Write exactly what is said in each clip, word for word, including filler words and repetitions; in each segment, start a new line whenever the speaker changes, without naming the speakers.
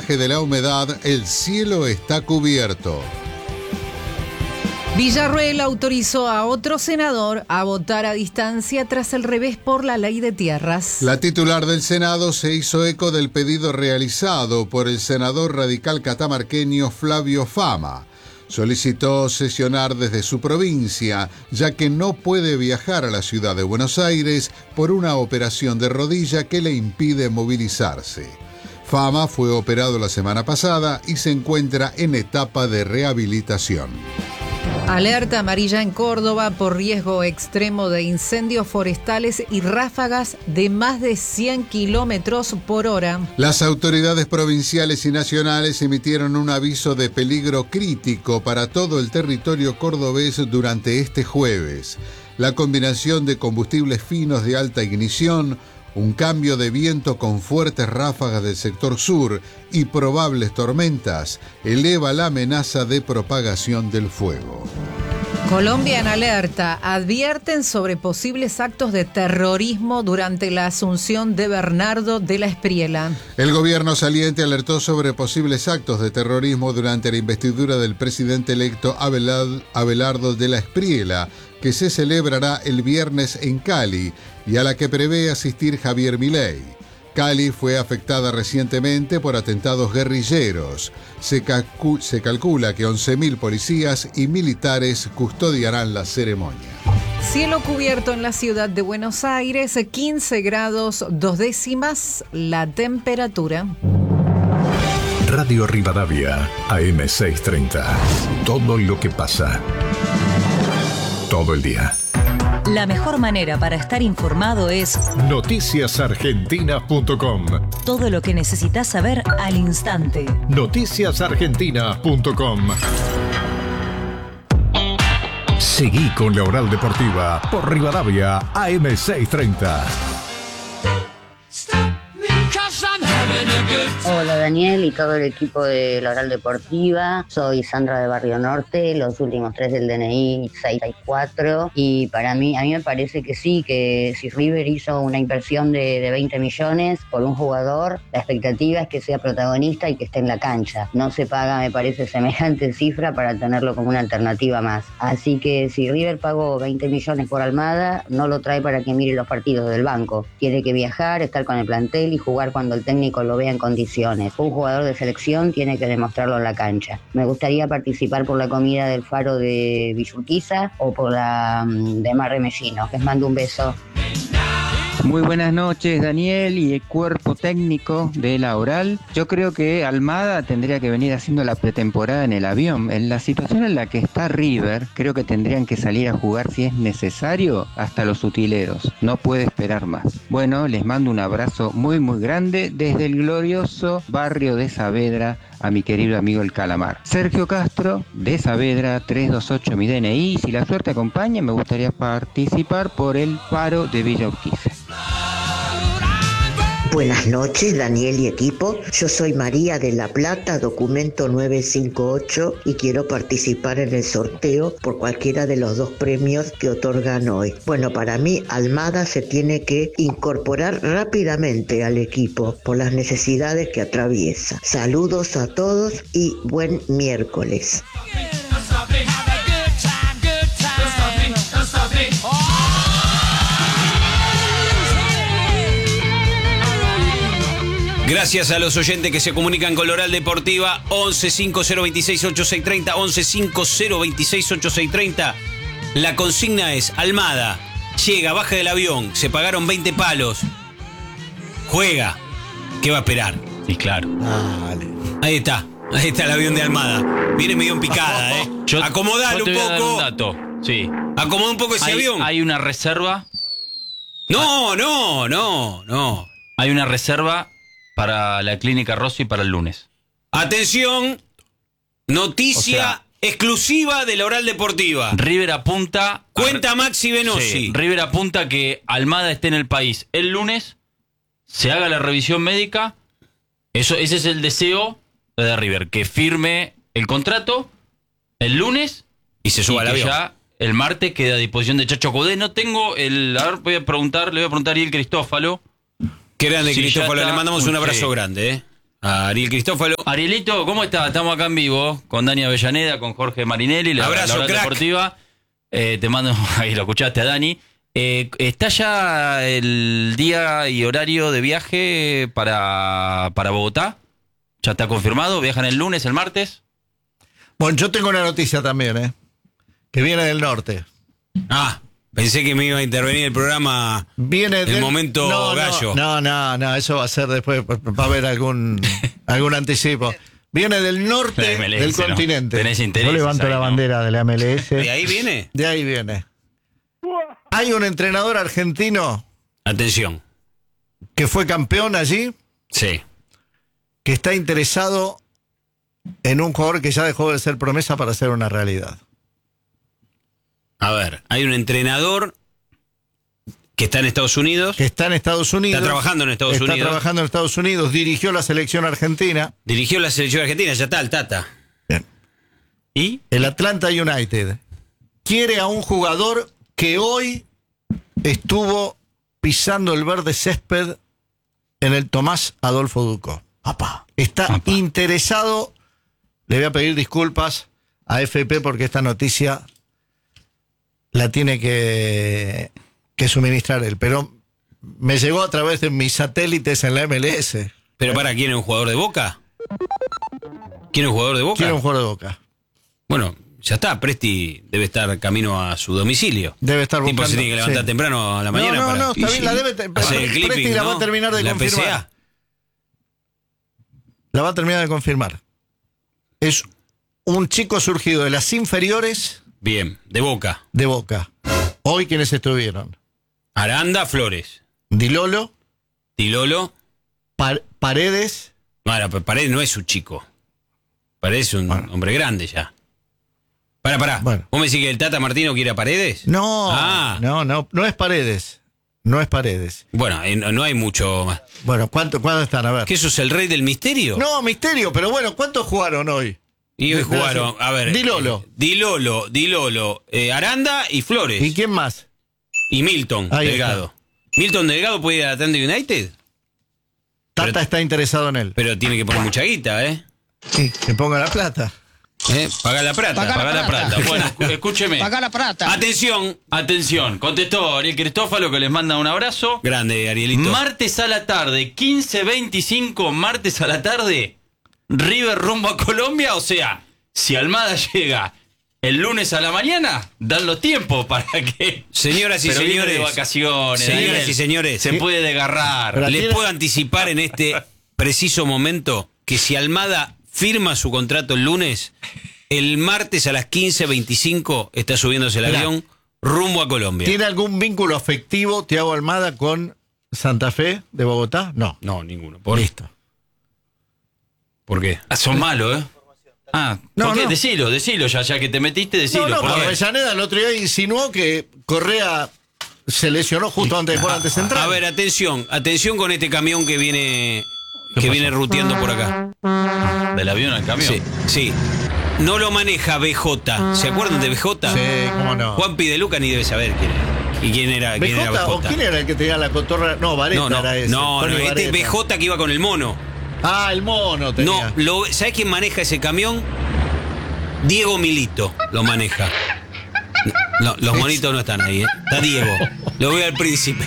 porcentaje de la humedad, el cielo está cubierto.
Villarroel autorizó a otro senador a votar a distancia tras el revés por la ley de tierras.
La titular del Senado se hizo eco del pedido realizado por el senador radical catamarqueño Flavio Fama. Solicitó sesionar desde su provincia, ya que no puede viajar a la ciudad de Buenos Aires por una operación de rodilla que le impide movilizarse. Fama fue operado la semana pasada y se encuentra en etapa de rehabilitación.
Alerta amarilla en Córdoba por riesgo extremo de incendios forestales y ráfagas de más de cien kilómetros por hora.
Las autoridades provinciales y nacionales emitieron un aviso de peligro crítico para todo el territorio cordobés durante este jueves. La combinación de combustibles finos de alta ignición, un cambio de viento con fuertes ráfagas del sector sur y probables tormentas eleva la amenaza de propagación del fuego.
Colombia en alerta. Advierten sobre posibles actos de terrorismo durante la asunción de Bernardo de la Espriella.
El gobierno saliente alertó sobre posibles actos de terrorismo durante la investidura del presidente electo Abelardo de la Espriella, que se celebrará el viernes en Cali y a la que prevé asistir Javier Milei. Cali fue afectada recientemente por atentados guerrilleros. Se, calcu- se calcula que once mil policías y militares custodiarán la ceremonia.
Cielo cubierto en la ciudad de Buenos Aires, quince grados dos décimas la temperatura.
Radio Rivadavia, A M seiscientos treinta. Todo lo que pasa. Todo el día.
La mejor manera para estar informado es
noticias argentinas punto com.
Todo lo que necesitas saber al instante.
noticias argentinas punto com. Seguí con la Oral Deportiva por Rivadavia A M seiscientos treinta.
Hola Daniel y todo el equipo de la Oral Deportiva, soy Sandra de Barrio Norte, los últimos tres del D N I seis seis cuatro, y para mí, a mí me parece que sí, que si River hizo una inversión de, de veinte millones por un jugador, la expectativa es que sea protagonista y que esté en la cancha. No se paga, me parece, semejante cifra para tenerlo como una alternativa más. Así que si River pagó veinte millones por Almada, no lo trae para que mire los partidos del banco. Tiene que viajar, estar con el plantel y jugar cuando el técnico lo vea en condiciones. Un jugador de selección tiene que demostrarlo en la cancha. Me gustaría participar por la comida del Faro de Villurquiza o por la de Mar Remellino. Les mando un beso.
Muy buenas noches, Daniel y el cuerpo técnico de la Oral. Yo creo que Almada tendría que venir haciendo la pretemporada en el avión. En la situación en la que está River, creo que tendrían que salir a jugar, si es necesario, hasta los utileros. No puede esperar más. Bueno, les mando un abrazo muy muy grande desde el glorioso barrio de Saavedra a mi querido amigo el Calamar. Sergio Castro, de Saavedra, trescientos veintiocho mi D N I. Si la suerte acompaña, me gustaría participar por el Faro de Villa Urquiza.
Buenas noches, Daniel y equipo. Yo soy María de La Plata, documento nueve cinco ocho, y quiero participar en el sorteo por cualquiera de los dos premios que otorgan hoy. Bueno, para mí, Almada se tiene que incorporar rápidamente al equipo por las necesidades que atraviesa. Saludos a todos y buen miércoles.
Gracias a los oyentes que se comunican con la Oral Deportiva. Once cinco cero veintiséis ochenta y seis treinta, once cinco cero veintiséis ochenta y seis treinta. La consigna es: Almada llega, baja del avión, se pagaron veinte palos, juega, ¿qué va a esperar? Y claro,
Dale.
ahí está, ahí está el avión de Almada. Viene medio en picada, ¿eh?
Yo,
Acomodalo
yo te
un
voy a dar
poco.
un dato. Sí.
Acomoda un poco ese
hay,
avión.
Hay una reserva.
No, no, no, no.
Hay una reserva para la Clínica Rossi para el lunes.
Atención, noticia o sea, exclusiva de la Oral Deportiva.
River apunta...
Cuenta
a,
Maxi Venosi.
Sí, River apunta que Almada esté en el país el lunes, se haga la revisión médica. Eso, ese es el deseo de River, que firme el contrato el lunes
y se suba al avión.
Ya el martes queda a disposición de Chacho Codé. No tengo el... A ver, voy a preguntar, le voy a preguntar a Ariel Cristófalo.
Qué grande,
sí,
Cristófalo,
está,
le mandamos un abrazo
sí.
grande, ¿eh? a Ariel Cristófalo.
Arielito, ¿cómo está? Estamos acá en vivo con Dani Avellaneda, con Jorge Marinelli, la,
Abrazo,
la Oral
crack.
Deportiva. Eh, te mando, ahí lo escuchaste a Dani. Eh, ¿Está ya el día y horario de viaje para, para Bogotá? ¿Ya está confirmado? ¿Viajan el lunes, el martes?
Bueno, yo tengo una noticia también, ¿eh? Que viene del norte.
Ah, pensé que me iba a intervenir el programa.
Viene
el
del
momento
no,
gallo.
No, no, no, eso va a ser después, va a haber algún, algún anticipo. Viene del norte
La M L S,
del
¿no?
continente.
Tenés intereses
Yo levanto
ahí,
la
¿no?
bandera de la M L S.
¿De ahí viene?
De ahí viene. Hay un entrenador argentino
Atención.
que fue campeón allí,
Sí.
que está interesado en un jugador que ya dejó de ser promesa para ser una realidad.
A ver, hay un entrenador que está en Estados Unidos.
Que está en Estados Unidos.
Está trabajando en Estados
está
Unidos.
Está trabajando en Estados Unidos, dirigió la selección argentina.
Dirigió la selección argentina, ya está el Tata.
Bien.
¿Y?
El Atlanta United quiere a un jugador que hoy estuvo pisando el verde césped en el Tomás Adolfo Ducó. Papá. Está
Papá.
interesado. Le voy a pedir disculpas a F P porque esta noticia la tiene que, que suministrar él. Pero me llegó a través de mis satélites en la M L S.
Pero para, ¿quién es un jugador de Boca? ¿Quién es un jugador de Boca?
Quiere un jugador de Boca.
Bueno, ya está, Presti debe estar camino a su domicilio.
Debe estar
Tipo
buscando.
se tiene que levantar
sí.
temprano a la mañana.
No, no,
para...
no, está
Y
bien,
sí.
la debe. te-
Hacer el
Presti
clipping,
la
¿no?
va a terminar de
La
confirmar.
P C A.
La va a terminar de confirmar. Es un chico surgido de las inferiores
Bien, de Boca.
de Boca. Hoy, ¿quiénes estuvieron?
Aranda, Flores.
Di Lolo,
Tilolo.
Pa- Paredes.
Bueno, pero Paredes no es su chico. Paredes es un
Bueno.
hombre grande ya. Pará, pará.
Bueno.
¿Vos me decís que el Tata Martino quiere a Paredes?
No,
Ah.
no, no, no es Paredes. No es Paredes.
Bueno, eh, no, no hay mucho más.
Bueno, ¿cuánto, ¿cuánto están? A ver.
¿Qué eso es el rey del misterio?
No, misterio, pero bueno, ¿cuántos jugaron hoy?
Y hoy
De- de la-
jugaron, a ver.
Di Lolo.
eh, Di Lolo, Di Lolo, eh, Aranda y Flores.
¿Y quién más?
Y Milton
Ahí
Delgado. ¿Milton Delgado puede ir a Atlanta United?
Tata
Pero-
está interesado en él.
Pero tiene que poner mucha guita, ¿eh?
Sí, que ponga la plata.
¿Eh? Paga la plata.
Paga la plata. Bueno, escu- escúcheme.
Paga la plata.
Atención.
Atención, contestó Ariel Cristófalo, que les manda un abrazo.
Grande, Arielito.
Martes a la tarde, quince veinticinco, martes a la tarde, River rumbo a Colombia. O sea, si Almada llega el lunes a la mañana, dan los tiempos para que...
Señoras y
Pero viene
señores.
de vacaciones,
Señoras
Daniel.
y señores.
Se puede desgarrar.
Pero
Les
tiene-
puedo anticipar en este preciso momento que si Almada firma su contrato el lunes, el martes a las quince veinticinco está subiéndose el
Mirá.
avión rumbo a Colombia.
¿Tiene algún vínculo afectivo Thiago Almada con Santa Fe de Bogotá? No.
No, ninguno. ¿Por,
Listo.
¿Por qué?
Ah, son malos, ¿eh? Ah,
No,
¿por qué?
no.
Decilo, decilo, ya, ya que te metiste, decilo.
No, no,
¿por
pero
qué?
Avellaneda el otro día insinuó que Correa se lesionó justo antes de jugar ante Central.
A ver, atención, atención con este camión que viene que viene ruteando por acá.
Del avión al camión.
Sí, sí. No lo maneja B J. ¿Se acuerdan de B J?
Sí, cómo no.
Juanpi de Luca ni debe saber quién era. ¿Y quién era, quién era
¿B J? ¿O
B J?
quién era el que tenía la cotorra? No, Vareta
No, no,
era ese.
no,
Tony
no, este
Vareta.
B J que iba con el mono.
Ah, el mono tenía.
No, lo, ¿sabés quién maneja ese camión? Diego Milito lo maneja. No, los monitos no están ahí, ¿eh? Está Diego. Lo veo al príncipe.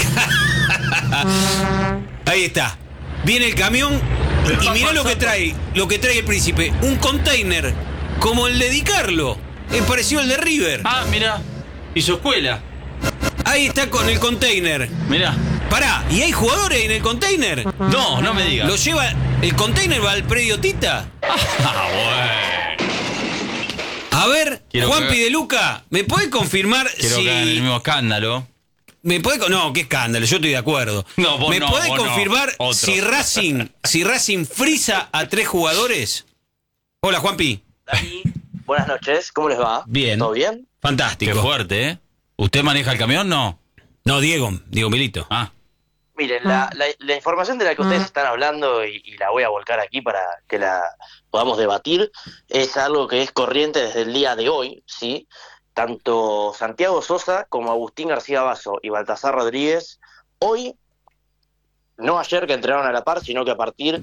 Ahí está. Viene el camión y mirá lo que trae, lo que trae el príncipe. Un container como el de Di Carlo. Es parecido al de River.
Ah, mira, hizo escuela.
Ahí está con el container.
Mira.
Pará, ¿y hay jugadores en el container?
No, no me digas.
¿Lo lleva? ¿El container va al predio Tita?
Ah, bueno.
A ver,
Quiero
Juanpi
que-
de Luca, ¿me puede confirmar
Quiero
si...
que hagan el mismo escándalo.
¿Me puede con- No, qué escándalo, yo estoy de acuerdo.
No, vos
¿Me
no,
puede
vos no.
confirmar
Otro.
si Racing, si Racing frisa a tres jugadores? Hola, Juanpi.
Dani, buenas noches, ¿cómo les va?
Bien.
¿Todo bien?
Fantástico.
Qué fuerte, ¿eh? ¿Usted maneja el camión? No.
No, Diego, Diego Milito.
Ah.
Miren, la, la, la información de la que ustedes están hablando, y, y la voy a volcar aquí para que la podamos debatir, es algo que es corriente desde el día de hoy, ¿sí? Tanto Santiago Sosa como Agustín García Basso y Baltasar Rodríguez, hoy, no ayer que entrenaron a la par, sino que a partir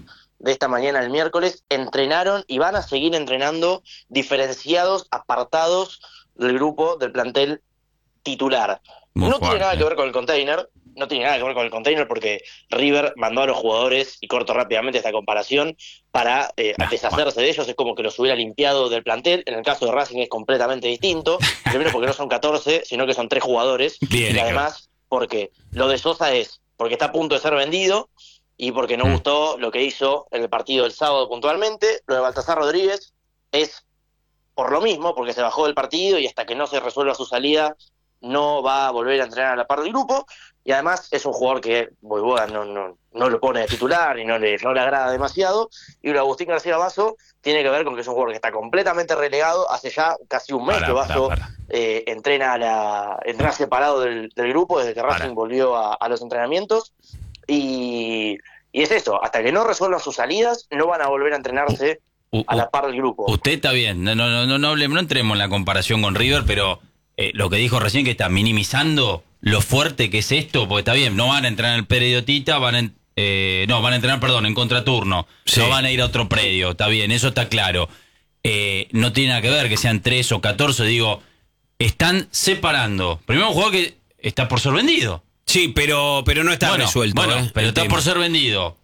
de esta mañana el miércoles, entrenaron y van a seguir entrenando diferenciados, apartados del grupo del plantel titular.
Muy
no
fuerte.
tiene nada que ver con el container, no tiene nada que ver con el container porque River mandó a los jugadores, y corto rápidamente esta comparación, para eh,
Ah,
deshacerse de ellos, es como que los hubiera limpiado del plantel. En el caso de Racing es completamente distinto, primero porque no son catorce, sino que son tres jugadores,
Bien,
y además porque lo de Sosa es porque está a punto de ser vendido y porque no
Mm.
gustó lo que hizo en el partido del sábado puntualmente. Lo de Baltasar Rodríguez es por lo mismo, porque se bajó del partido y hasta que no se resuelva su salida no va a volver a entrenar a la par del grupo, y además es un jugador que Boivoda no, no, no lo pone de titular y no le, no le agrada demasiado. Y lo de Agustín García Basso tiene que ver con que es un jugador que está completamente relegado, hace ya casi un mes
Pará,
que Basso
pará, pará.
eh, entrena, a la, entrena separado del, del grupo desde que Racing
Pará.
volvió a, a los entrenamientos, y, y es eso, hasta que no resuelvan sus salidas no van a volver a entrenarse
U-
a
u-
la par del grupo.
Usted está bien, no, no, no, no, no, hable- no entremos en la comparación con River, pero eh, lo que dijo recién, que está minimizando lo fuerte que es esto, porque está bien, no van a entrenar en el periodista, van a, en- eh, no, van a entrenar, perdón, en contraturno,
Sí.
no van a ir a otro predio, está bien, eso está claro. Eh, no tiene nada que ver que sean tres o catorce, digo, están separando. Primero un jugador que está por ser vendido.
Sí, pero, pero no está
Bueno,
resuelto.
bueno,
¿eh?
pero
el
está
tema.
por ser vendido.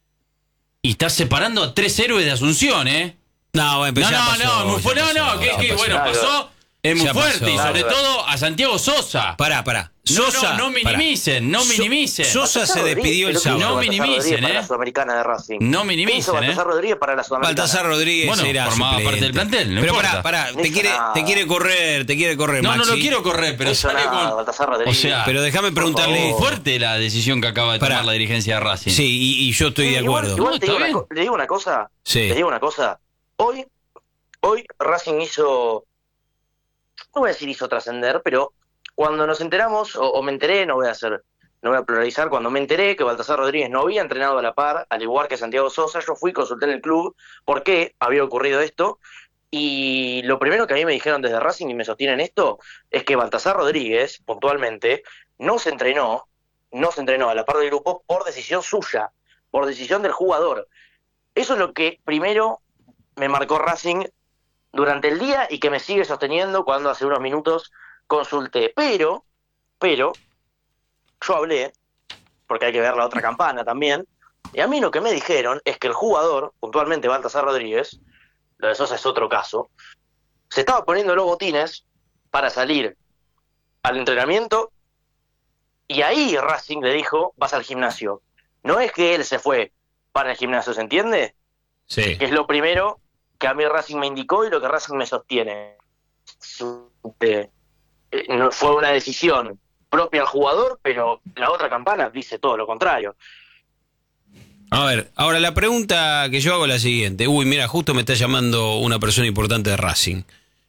Y está separando a tres héroes de Asunción, ¿eh?
No, bueno, pero
No,
ya
no,
pasó,
no, muy
ya
fuerte. No,
pasó,
no, que,
ya
que
pasó.
bueno,
Claro.
pasó. Es muy
Ya
fuerte
pasó.
y sobre
Claro.
todo a Santiago Sosa.
Pará, pará.
No,
Sosa,
no, no
pará.
minimicen, no
So-
minimicen.
Sosa se
Baltasar
despidió el
Rodríguez,
sábado.
No
Baltasar
minimicen,
Rodríguez para
¿eh?
la Sudamericana de Racing.
No
¿Qué hizo
minimicen,
Baltasar
¿eh?
Rodríguez para la Sudamericana?
Baltasar Rodríguez
Bueno,
era
formaba
suplente.
parte del plantel, no
Pero
importa.
pará, pará,
No
te
hizo
quiere,
nada.
te quiere correr, te quiere correr,
No, no
Maxi.
lo quiero correr, pero
No hizo
sale
nada,
con...
Baltasar
O
Rodríguez.
sea,
Pero déjame preguntarle.
Por favor.
fuerte la decisión que acaba de tomar
Pará.
la dirigencia de Racing.
Sí, y, y yo estoy
Sí,
de
igual-
acuerdo.
Igual,
No,
te digo
está
una
bien.
co- le digo una cosa.
Sí.
Les digo una cosa. Hoy, hoy Racing hizo, no voy a decir hizo trascender, pero cuando nos enteramos, o, o me enteré, no voy a hacer, no voy a pluralizar, cuando me enteré que Baltasar Rodríguez no había entrenado a la par, al igual que Santiago Sosa, yo fui, consulté en el club por qué había ocurrido esto, y lo primero que a mí me dijeron desde Racing y me sostienen esto, es que Baltasar Rodríguez, puntualmente, no se entrenó, no se entrenó a la par del grupo por decisión suya, por decisión del jugador. Eso es lo que primero me marcó Racing durante el día y que me sigue sosteniendo cuando hace unos minutos consulté. Pero, pero, yo hablé, porque hay que ver la otra campana también, y a mí lo que me dijeron es que el jugador, puntualmente Baltasar Rodríguez, lo de Sosa es otro caso, se estaba poniendo los botines para salir al entrenamiento y ahí Racing le dijo, vas al gimnasio. No es que él se fue para el gimnasio, ¿se entiende?
Sí.
Que es lo primero que a mí Racing me indicó y lo que Racing me sostiene. Eh, eh, no fue una decisión propia al jugador, pero la otra campana dice todo lo contrario.
A ver, ahora la pregunta que yo hago es la siguiente. Uy, mira, justo me está llamando una persona importante de Racing.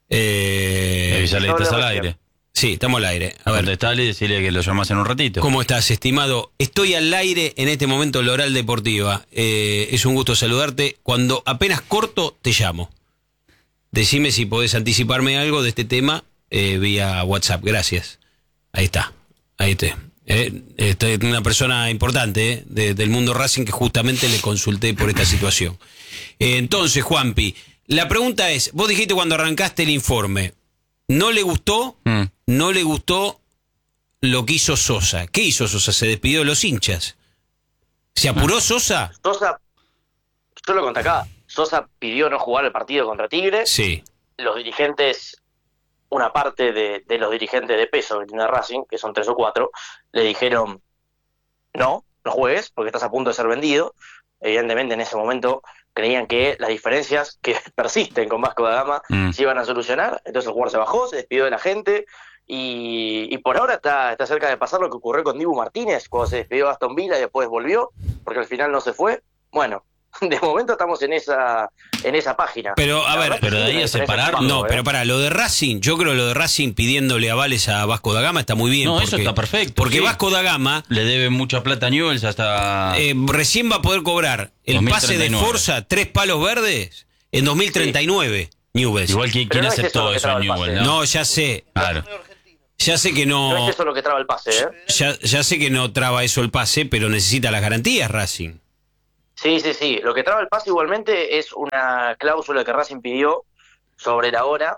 Eh,
Eh, ya le
no,
estás
no,
al
no,
aire.
sí, estamos al aire. A ver,
Contestale y decirle que lo llamas en un ratito.
¿cómo estás, estimado? Estoy al aire en este momento en la Oral Deportiva. Eh, es un gusto saludarte. Cuando apenas corto, te llamo. Decime si podés anticiparme algo de este tema eh, vía WhatsApp. Gracias. Ahí está. Ahí está. Eh, esta es una persona importante eh, de- del mundo Racing que justamente le consulté por esta situación. Eh, entonces, Juanpi, la pregunta es, vos dijiste cuando arrancaste el informe, ¿no le gustó?
Mm.
No le gustó lo que hizo Sosa. ¿Qué hizo Sosa? Se despidió de los hinchas. ¿Se apuró Sosa?
Sosa, yo lo conté acá, Sosa pidió no jugar el partido contra Tigre,
Sí.
los dirigentes, una parte de, de los dirigentes de peso que tiene Racing, que son tres o cuatro, le dijeron, no, no juegues porque estás a punto de ser vendido. Evidentemente en ese momento creían que las diferencias que persisten con Vasco da Gama
Mm.
se iban a solucionar, entonces el jugador se bajó, se despidió de la gente, y, y por ahora está, está cerca de pasar lo que ocurrió con Dibu Martínez, cuando se despidió de Aston Villa y después volvió, porque al final no se fue. Bueno, de momento estamos en esa en esa página.
Pero, a
La
ver,
verdad que
pero de
sí,
ahí
una
a
diferencia
separarlo,
de
No,
pago,
pero
¿eh?
para lo de Racing, yo creo lo de Racing pidiéndole avales a Vasco da Gama está muy bien.
No,
porque,
eso está perfecto,
Porque
sí.
Vasco da Gama
Le debe mucha plata a Newell's hasta...
eh, recién va a poder cobrar el
dos mil
pase de
treinta y nueve.
Forza, tres palos verdes, en dos mil treinta y nueve. Newell's.
Igual que
Pero
quién
no es eso
aceptó
lo que
eso
traba
en
el pase,
Newell's,
No,
¿no?
ya sé.
Claro.
Ya sé que
No
no.
es eso lo que traba el pase, ¿eh?
Ya, ya sé que no traba eso el pase, pero necesita las garantías Racing.
Sí, sí, sí. Lo que traba el pase igualmente es una cláusula que Racing pidió sobre la hora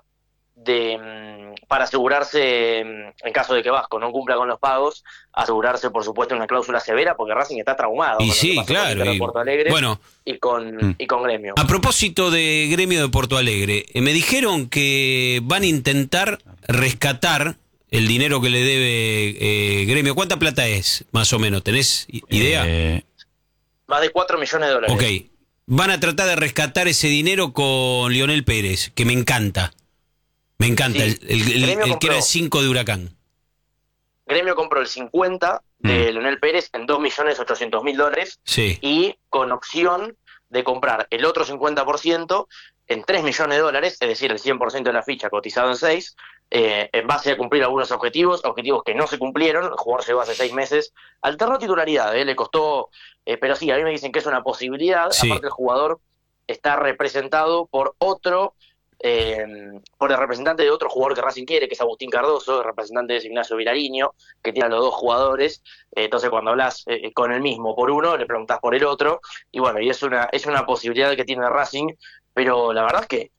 de mm, para asegurarse, mm, en caso de que Vasco no cumpla con los pagos, asegurarse, por supuesto, una cláusula severa, porque Racing está traumado
Y
con
sí,
lo que pasó
claro,
con Inter de
y-
Porto Alegre
bueno.
y con,
Mm.
y con Gremio.
A propósito de Gremio de Porto Alegre, eh, me dijeron que van a intentar rescatar el dinero que le debe eh, Gremio. ¿Cuánta plata es, más o menos? ¿Tenés i- idea?
Eh,
Más de cuatro millones de dólares.
Ok. Van a tratar de rescatar ese dinero con Lionel Pérez, que me encanta. Me encanta.
Sí.
El, el- el-
Gremio
el que era el
compró.
cinco de Huracán.
Gremio compró el cincuenta de Leonel Pérez en dos millones ochocientos mil dólares
Sí.
y con opción de comprar el otro cincuenta por ciento en tres millones de dólares, es decir, el cien por ciento de la ficha cotizado en seis, eh, en base a cumplir algunos objetivos, objetivos que no se cumplieron. El jugador llegó hace seis meses, alternó titularidad, eh, le costó, eh, pero sí, a mí me dicen que es una posibilidad.
Sí.
Aparte, el jugador está representado por otro, eh, por el representante de otro jugador que Racing quiere, que es Agustín Cardoso, el representante de Ignacio Vilariño, que tiene a los dos jugadores. Eh, entonces, cuando hablas eh, con el mismo por uno, le preguntás por el otro, y bueno, y es una, es una posibilidad que tiene Racing, pero la verdad es que,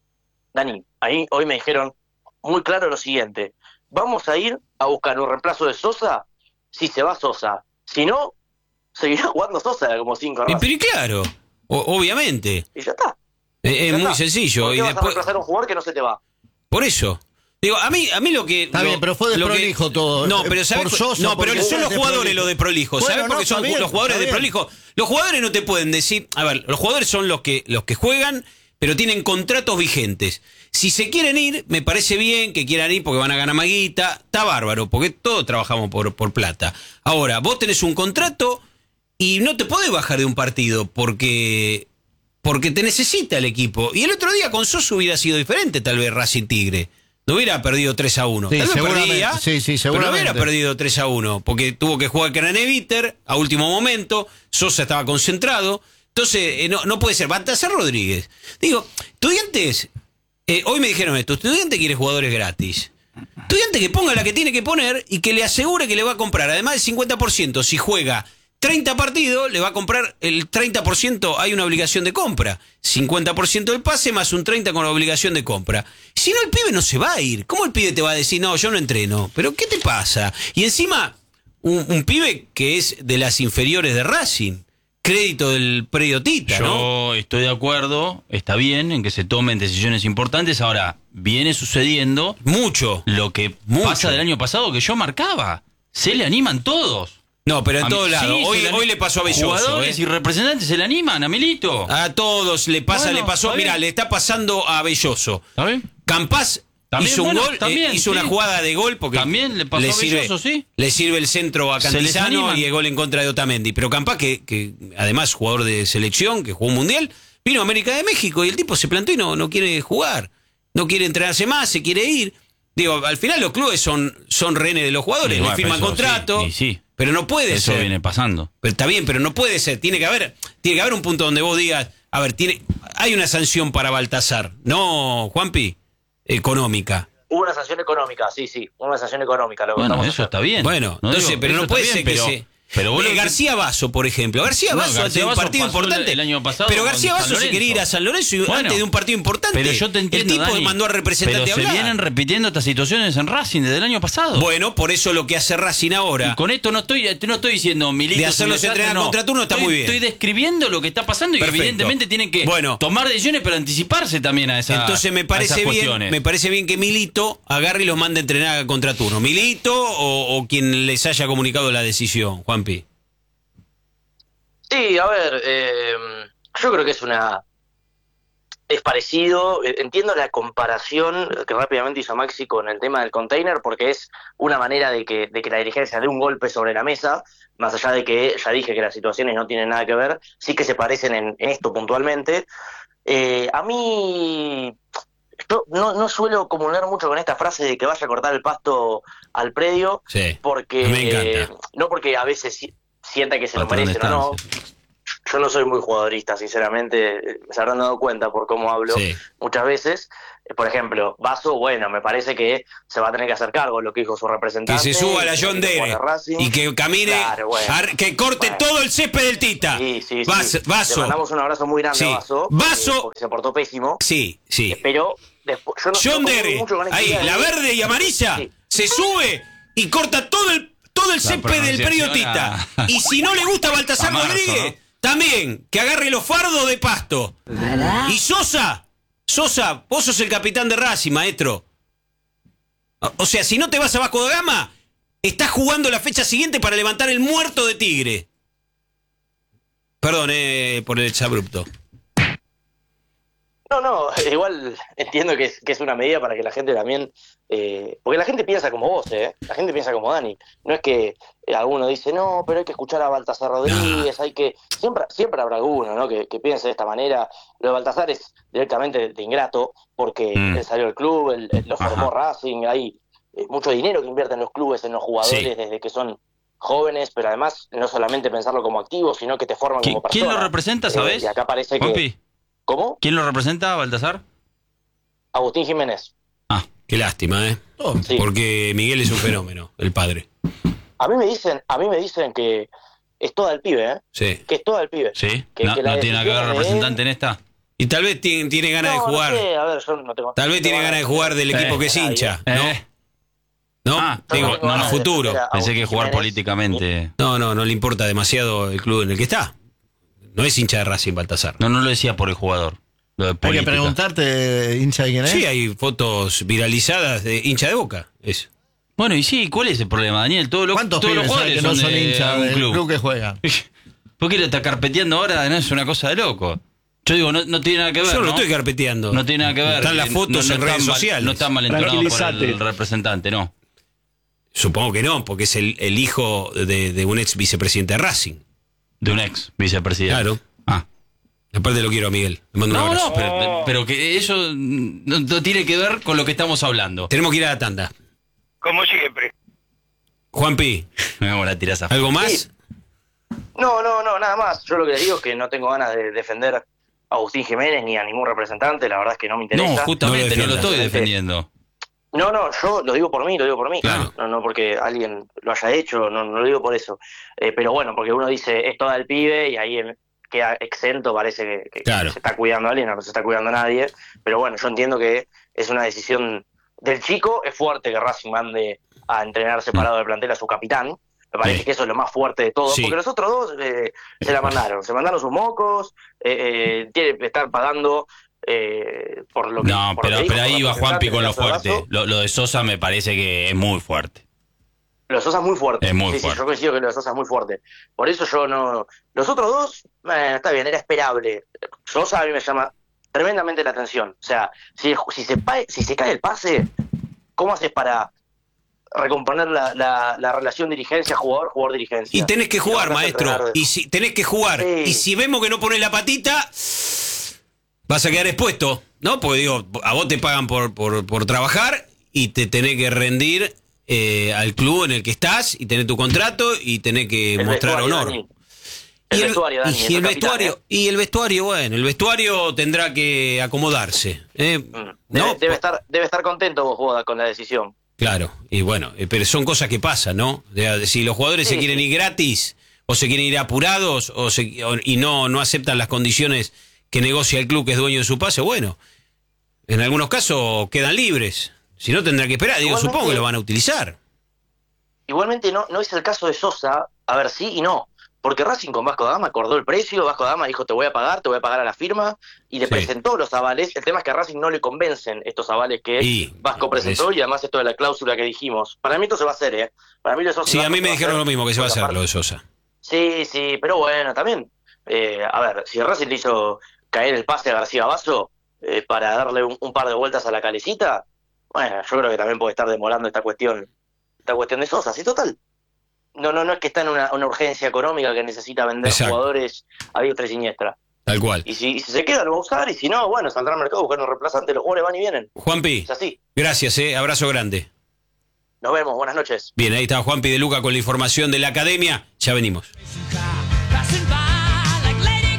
Dani, ahí hoy me dijeron muy claro lo siguiente: vamos a ir a buscar un reemplazo de Sosa si se va Sosa, si no, seguirá jugando Sosa como cinco.
Y, pero y claro, o- obviamente.
Y ya está.
Es, es
Ya
muy
está.
sencillo.
¿Por
Y
qué vas a
después,
reemplazar a un jugador que no se te va?
por eso. Digo, a mí, a mí lo que...
Está
lo-
bien, pero fue
lo que-
desprolijo todo.
No,
Eh,
pero ¿sabes?
por Sosa,
no, pero
porque
son
fue
los jugadores
desprolijo.
lo de prolijo.
Bueno,
¿Sabes?
no,
Porque
está
son
bien,
los jugadores
está
de
bien.
prolijo. Los jugadores no te pueden decir... A ver, los jugadores son los que, los que juegan, pero tienen contratos vigentes. Si se quieren ir, me parece bien que quieran ir porque van a ganar maguita. Está bárbaro, porque todos trabajamos por, por plata. Ahora, vos tenés un contrato y no te podés bajar de un partido porque... Porque te necesita el equipo. Y el otro día con Sosa hubiera sido diferente, tal vez Racing Tigre. No hubiera perdido tres a uno.
Sí,
Tal vez
seguramente.
perdía,
Sí, sí,
pero no
seguramente.
hubiera perdido tres a uno. Porque tuvo que jugar Craneviter a último momento. Sosa estaba concentrado. Entonces, eh, no, no puede ser. Baltasar Rodríguez. Digo, Estudiantes, eh, hoy me dijeron esto: Estudiante quiere jugadores gratis. Estudiante que ponga la que tiene que poner y que le asegure que le va a comprar, además del cincuenta por ciento, si juega treinta partidos, le va a comprar el treinta por ciento, hay una obligación de compra. cincuenta por ciento del pase más un treinta por ciento con la obligación de compra. Si no, el pibe no se va a ir. ¿Cómo el pibe te va a decir, no, yo no entreno? ¿Pero qué te pasa? Y encima, un, un pibe que es de las inferiores de Racing. Crédito del predio Tita,
Yo
¿no?
estoy de acuerdo, está bien en que se tomen decisiones importantes. Ahora, viene sucediendo
mucho
lo que
Mucho.
pasa del año pasado, que yo marcaba. Se le animan todos.
No, pero en
A mí-
todos lados.
sí,
Hoy,
se le-
hoy le pasó a Belloso.
Jugadores
¿eh?
y representantes se le animan, a Milito.
A todos le pasa,
Bueno,
le pasó.
está bien.
Mira, le está pasando a Belloso.
¿Está bien?
Campás
También,
hizo un
bueno,
gol,
también,
eh, hizo
sí.
una jugada de gol porque
También le pasó a
sirve,
Belloso, sí.
le sirve el centro a
Se les
Cantizano
animan.
y el gol en contra de Otamendi. Pero Campás, que, que además jugador de selección, que jugó un mundial, vino a América de México y el tipo se plantó y no, no quiere jugar. No quiere entrenarse más, se quiere ir. Digo, al final los clubes son, son rehenes de los jugadores,
Y
le
bueno,
firman
pero eso
contrato.
sí, y sí.
Pero no puede
Eso
ser.
viene pasando.
Pero está bien, pero no puede ser. Tiene que haber, tiene que haber un punto donde vos digas, a ver, tiene, hay una sanción para Baltasar, no, Juanpi, económica.
Hubo una sanción económica, sí, sí, una sanción económica. Lo que
Bueno,
estamos
eso está bien.
Bueno,
No
entonces,
digo,
pero
eso
no
está
puede
bien,
ser que
pero-
se.
pero vos
Eh,
lo que-
García Vaso, por ejemplo. García
No,
Vaso,
García
antes de un
Vaso
partido
pasó
importante.
el año pasado
pero
con
García
San
Vaso se
Lorenzo.
quería ir a San Lorenzo y
Bueno,
antes de un partido importante.
Pero yo te entiendo,
el tipo
Dani,
mandó al representante
pero
a
se
hablar.
vienen repitiendo estas situaciones en Racing desde el año pasado.
Bueno, por eso lo que hace Racing ahora.
Y con esto no estoy, no estoy diciendo Milito.
De hacerlos
se me
entrenar
desastre,
contra turno está
Estoy-
muy bien.
Estoy describiendo lo que está pasando y
Perfecto.
evidentemente tienen que
Bueno.
tomar decisiones pero anticiparse también a esa
Entonces me
a esas
parece bien,
cuestiones.
me parece bien que Milito agarre y los mande a entrenar a contraturno. Milito o, o quien les haya comunicado la decisión, Juanpi.
Sí, a ver, eh, yo creo que es una... Es parecido, eh, entiendo la comparación que rápidamente hizo Maxi con el tema del container, porque es una manera de que, de que la dirigencia dé un golpe sobre la mesa, más allá de que ya dije que las situaciones no tienen nada que ver, sí que se parecen en, en esto puntualmente. Eh, a mí, yo no, no suelo comulgar mucho con esta frase de que vaya a cortar el pasto al predio,
Sí.
porque
Me encanta.
no porque a veces si- sienta que se lo
Patrón de
merecen o no.
estancia.
yo no soy muy jugadorista, sinceramente, se habrán dado cuenta por cómo hablo
Sí.
muchas veces. Por ejemplo, Vaso, bueno, me parece que se va a tener que hacer cargo de lo que dijo su
Que
representante.
se suba a la
que
John
tiene que
Dere
poner Racing.
y que camine,
Claro, bueno.
ar- que corte
Bueno.
todo el césped del Tita.
Sí, sí, sí.
Vas- Vaso.
Le mandamos un abrazo muy grande
Sí.
a Vaso.
Vaso.
Porque, porque se portó pésimo.
Sí, sí.
Pero después, yo no
John
no concuerdo
Dere,
mucho con esta
ahí,
idea de-
la verde y amarilla,
Sí.
se sube y corta todo el, todo el césped del
pronunciación
periodista.
a-
Y si no le gusta Baltasar
a marzo,
Rodríguez,
¿no?
también, que agarre los fardos de Pasto. Y Sosa, Sosa, vos sos el capitán de Racing, maestro. O- O sea, si no te vas a Vasco da Gama, estás jugando la fecha siguiente para levantar el muerto de Tigre. Perdón, eh, por el exabrupto.
No, no, igual entiendo que es, que es una medida para que la gente también... eh, porque la gente piensa como vos, ¿eh? La gente piensa como Dani. No es que eh, alguno dice, no, pero hay que escuchar a Baltasar Rodríguez, hay que... Siempre siempre habrá alguno, ¿no? Que, que piense de esta manera. Lo de Baltasar es directamente de, de ingrato, porque
Mm.
él salió del club, él, él lo formó Racing, hay eh, mucho dinero que invierten los clubes en los jugadores
Sí.
desde que son jóvenes, pero además no solamente pensarlo como activo, sino que te forman
¿Qui-
como persona.
¿Quién lo representa,
Eh,
sabés?
y acá parece que...
Juanpi,
¿Cómo?
¿quién lo representa, Baltasar?
Agustín Jiménez.
Qué lástima, ¿eh?
Sí.
Porque Miguel es un fenómeno, el padre.
A mí me dicen, a mí me dicen que es toda el pibe, ¿eh?
Sí.
Que es toda el pibe.
Sí.
Que-
no
que la
no tiene nada que ver
decisión es de
representante en esta.
Y tal vez tiene, tiene ganas
No,
de jugar.
No sé, a ver, yo no tengo.
Tal vez
no
tiene
tengo
ganas de jugar del equipo
Eh,
que es
nadie.
hincha, ¿no?
Eh,
¿No?
Ah,
Digo,
no, no,
a
no,
futuro.
no, no.
pensé que jugar
Jiménez.
políticamente.
No, no, no le importa demasiado el club en el que está. No es hincha de Racing, Baltasar.
No, no lo decía por el jugador. Lo de
Hay que
política.
preguntarte, hincha de quién es.
Sí, hay fotos viralizadas de hincha de Boca. Eso.
Bueno, y sí, ¿cuál es el problema, Daniel? Todos los,
¿Cuántos
todos los
pibes hay
jugadores
que no
son,
son
de
hinchas
un
del
club.
club que juegan?
¿Por qué lo está carpeteando ahora? No es una cosa de loco. Yo digo, no, no tiene nada que ver.
Yo no
¿no?
estoy carpeteando.
No tiene nada que ver.
Están las
Eh,
fotos
no- no
en
están
redes
mal-
sociales.
No están malentonados por
Tranquilízate.
el representante, no.
Supongo que no, porque es el, el hijo de, de un ex vicepresidente de Racing.
De un ex vicepresidente.
Claro.
Ah.
Aparte lo quiero a Miguel. Le mando un
No,
abrazo.
no, pero, pero que eso no, no tiene que ver con lo que estamos hablando.
Tenemos que ir a la tanda.
Como siempre.
Juanpi,
Me vamos a la tirar esa-
¿algo más?
Sí. No, no, no, nada más. Yo lo que le digo es que no tengo ganas de defender a Agustín Jiménez ni a ningún representante. La verdad es que no me interesa.
No, justamente, no lo,
defiendas.
estoy defendiendo.
No, no, yo lo digo por mí, lo digo por mí.
Claro.
No, no porque alguien lo haya hecho, no, no lo digo por eso. Eh, pero bueno, porque uno dice, es toda el pibe y ahí em, queda exento, parece que, que
Claro.
se está cuidando a alguien, no se está cuidando a nadie. Pero bueno, yo entiendo que es una decisión del chico. Es fuerte que Racing mande a entrenar separado del plantel a su capitán. Me parece
Sí.
que eso es lo más fuerte de todo.
Sí.
Porque los otros dos eh, se la mandaron. Se mandaron sus mocos, eh, eh, tiene que estar pagando... Eh, por lo que,
No,
por lo
pero,
que dijo,
pero ahí
por
va Juanpi
representante,
con
en
lo
el caso de
fuerte.
Vaso.
Lo, lo de Sosa me parece que es muy fuerte.
Lo de Sosa es muy fuerte.
Es muy
sí,
fuerte.
sí, yo coincido que lo de Sosa es muy fuerte. Por eso yo no... Los otros dos, bueno, está bien, era esperable. Sosa a mí me llama tremendamente la atención. O sea, si, si, se, pa- si se cae el pase, ¿cómo haces para recomponer la, la, la relación dirigencia-jugador, jugador-dirigencia?
Y tenés que
Si no
jugar,
vas a
maestro.
entrenar-
Y si tenés que jugar.
Sí.
Y si vemos que no pones la patita, vas a quedar expuesto, ¿no? Porque digo, a vos te pagan por, por, por trabajar y te tenés que rendir eh, al club en el que estás y tenés tu contrato y tenés que
El
mostrar
vestuario,
honor.
Dani. El
Y
vestuario, Dani,
y
es
el
el capitán,
vestuario,
¿eh?
y el vestuario, bueno, el vestuario tendrá que acomodarse. ¿eh?
Mm. Debe,
¿No?
debe estar, debe estar contento vos, Boda, con la decisión.
Claro, y bueno, eh, pero son cosas que pasan, ¿no? O sea, si los jugadores
Sí,
se quieren
sí.
ir gratis o se quieren ir apurados o se- o- y no, no aceptan las condiciones que negocia el club que es dueño de su pase, bueno, en algunos casos quedan libres. Si no, tendrá que esperar. Digo,
Igualmente-
supongo que lo van a utilizar.
Igualmente no, no es el caso de Sosa, a ver, sí y no. Porque Racing con Vasco da Gama acordó el precio, Vasco da Gama dijo te voy a pagar, te voy a pagar a la firma, y le
Sí.
presentó los avales. El tema es que a Racing no le convencen estos avales que
Y-
Vasco presentó, y además esto de la cláusula que dijimos. Para mí esto se va a hacer, ¿eh? Para mí lo de Sosa
Sí,
Vasco
a mí
se
me
va
dijeron
hacer,
lo mismo, que se va a
porque
hacer
aparte-
lo de Sosa.
Sí, sí, pero bueno, también, eh, a ver, si Racing le hizo caer el pase a García Basso eh, para darle un, un par de vueltas a la calecita, bueno, yo creo que también puede estar demorando esta cuestión, esta cuestión de Sosa. Sí, total. No, no, no es que está en una, una urgencia económica que necesita vender
Exacto.
jugadores a diestra y siniestra.
Tal cual.
Y si, y si se queda, lo va a usar, y si no, bueno, saldrá al mercado a buscar un reemplazante, los jugadores van y vienen.
Juanpi,
Es así.
gracias, eh, abrazo grande.
Nos vemos, buenas noches.
Bien, ahí está Juanpi de Luca con la información de la academia. Ya venimos.
Passing by like lady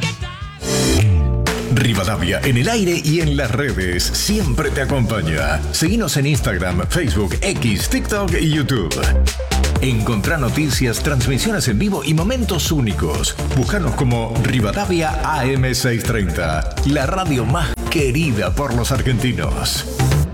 Rivadavia en el aire y en las redes siempre te acompaña. Seguinos en Instagram, Facebook, X, TikTok y YouTube. Encontrá noticias, transmisiones en vivo y momentos únicos. Búscanos como Rivadavia A M seiscientos treinta, la radio más querida por los argentinos.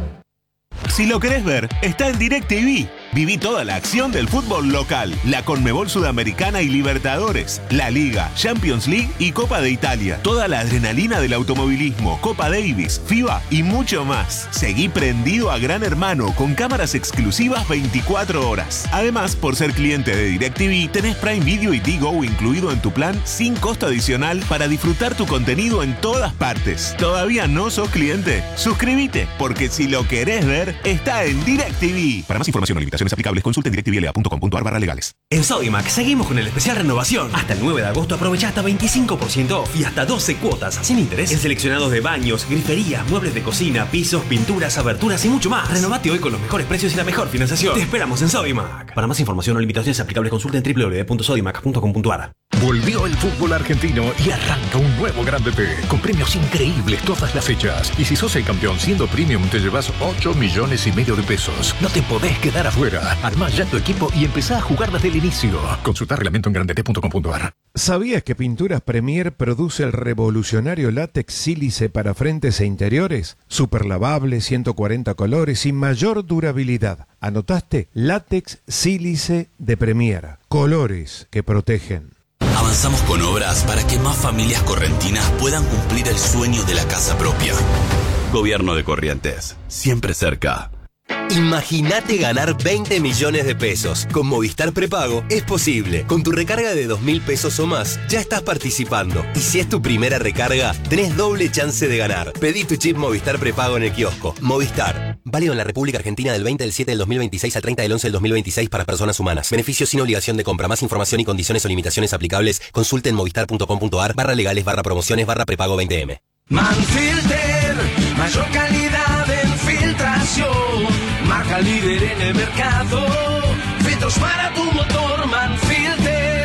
Si lo querés ver, está en DirecTV. Viví toda la acción del fútbol local, la Conmebol Sudamericana y Libertadores, la Liga, Champions League y Copa de Italia. Toda la adrenalina del automovilismo, Copa Davis, FIBA y mucho más. Seguí prendido a Gran Hermano con cámaras exclusivas veinticuatro horas. Además, por ser cliente de DirecTV, tenés Prime Video y Tigo incluido en tu plan sin costo adicional para disfrutar tu contenido en todas partes. ¿Todavía no sos cliente? Suscríbete, porque si lo querés ver, está en DirecTV. Para más información o limitaciones aplicables, consulta en directivl punto com punto ar barra legales.
En Sodimac seguimos con el especial renovación. Hasta el nueve de agosto aprovecha hasta veinticinco por ciento off y hasta doce cuotas sin interés en seleccionados de baños, griferías, muebles de cocina, pisos, pinturas, aberturas y mucho más. Renovate hoy con los mejores precios y la mejor financiación. Te esperamos en Sodimac. Para más información o limitaciones aplicables, consulta en w w w punto sodimac punto com punto ar.
Volvió el fútbol argentino y arranca un nuevo Grande P, con premios increíbles todas las fechas. Y si sos el campeón siendo premium, te llevas ocho millones y medio de pesos. No te podés quedar afuera. Armá ya tu equipo y empezá a jugar desde el inicio. Consulta reglamento en grandep punto com punto ar.
¿Sabías que Pinturas Premier produce el revolucionario látex sílice para frentes e interiores? Super lavable, ciento cuarenta colores y mayor durabilidad. ¿Anotaste? Látex sílice de Premier. Colores que protegen.
Avanzamos con obras para que más familias correntinas puedan cumplir el sueño de la casa propia. Gobierno de Corrientes, siempre cerca.
Imagínate ganar veinte millones de pesos. Con Movistar Prepago es posible. Con tu recarga de dos mil pesos o más, ya estás participando. Y si es tu primera recarga, tenés doble chance de ganar. Pedí tu chip Movistar Prepago en el kiosco. Movistar. Válido en la República Argentina del veinte del siete del dos mil veintiséis al treinta del once del dos mil veintiséis para personas humanas. Beneficios sin obligación de compra. Más información y condiciones o limitaciones aplicables. Consulte en movistar punto com punto ar barra legales barra promociones barra prepago veinte eme.
Manfilter, mayor calidad en filtración. Marca líder en el mercado. Filtros para tu motor, Manfilter.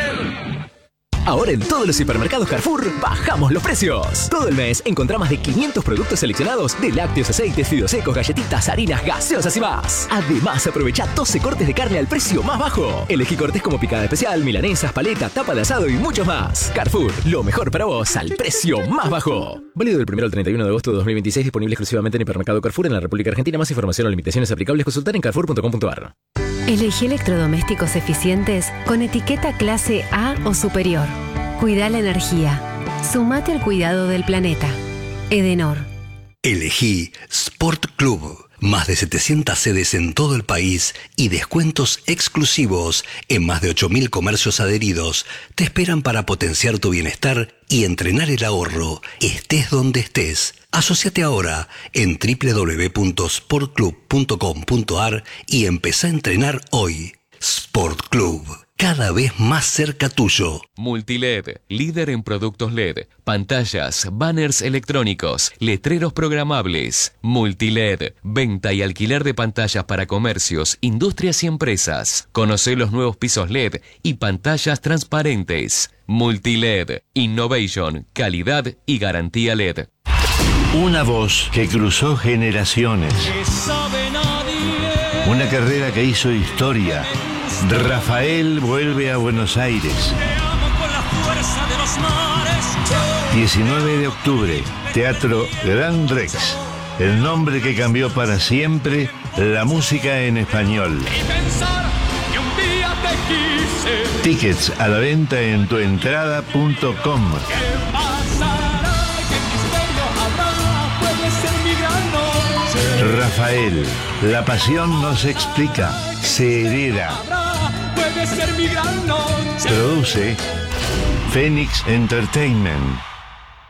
Ahora en todos los hipermercados Carrefour bajamos los precios. Todo el mes encontrá más de quinientos productos seleccionados de lácteos, aceites, fideos secos, galletitas, harinas, gaseosas y más. Además, aprovecha doce cortes de carne al precio más bajo. Elegí cortes como picada especial, milanesas, paleta, tapa de asado y mucho más. Carrefour, lo mejor para vos al precio más bajo. Válido del primero al treinta y uno de agosto de dos mil veintiséis, disponible exclusivamente en hipermercado Carrefour en la República Argentina. Más información o limitaciones aplicables, consultar en carrefour punto com punto ar.
Elegí electrodomésticos eficientes con etiqueta clase A o superior. Cuida la energía. Sumate al cuidado del planeta. Edenor.
Elegí Sport Club. Más de setecientas sedes en todo el país y descuentos exclusivos en más de ocho mil comercios adheridos te esperan para potenciar tu bienestar y entrenar el ahorro, estés donde estés. Asociate ahora en w w w punto sport club punto com punto ar y empezá a entrenar hoy. Sport Club, cada vez más cerca tuyo.
Multiled, líder en productos L E D, pantallas, banners electrónicos, letreros programables. Multiled, venta y alquiler de pantallas para comercios, industrias y empresas. Conocé los nuevos pisos L E D y pantallas transparentes. Multiled, innovation, calidad y garantía L E D.
Una voz que cruzó generaciones. Una carrera que hizo historia. Rafael vuelve a Buenos Aires. diecinueve de octubre, Teatro Gran Rex. El nombre que cambió para siempre la música en español. Tickets a la venta en tuentrada punto com. Rafael, la pasión no se explica, se hereda. Produce Phoenix Entertainment.